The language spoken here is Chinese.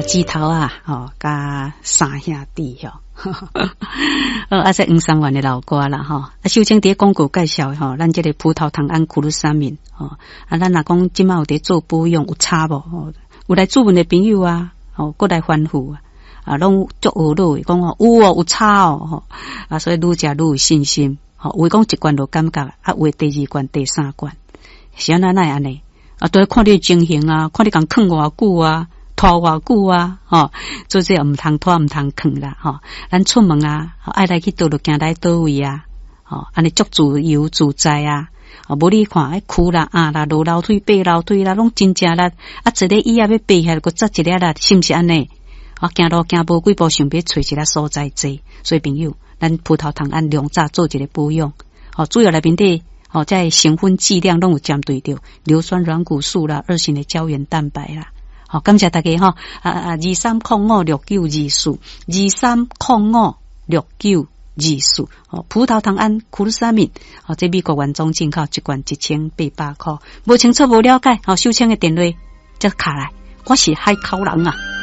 鸡头啊，加三兄弟这黄山湾的老歌啦秀清伫广告介绍咱这个葡萄糖胺苦鲁沙敏咱若讲即马有伫做保养有差无有来主问的朋友啊过来反复拢足学落讲有差所以愈食愈有信心有讲一罐就感觉有第二罐第三罐是安那安尼都要看你情形啊，看你讲囥偌久啊，拖偌久啊，做这唔通拖唔通囥啦，咱出门啊，爱来去倒落行来倒位啊，安尼足自由自在啊，无你看哭啦啦，落楼梯爬楼梯啦，拢真正啦，一个椅仔要爬下来，佮扎一个啦，是毋是安尼？行路行无几步，想要找一个所在坐，所以朋友，咱葡萄糖胺两早做一个保养，主要内面的。在成分剂量拢有针对到硫酸软骨素啦、二型的胶原蛋白啦。感谢大家23056924 23056924葡萄糖胺苦鲁沙敏这美国原装进口一罐1800块，无清楚无了解秀清的电话则卡来，我是海口人啊。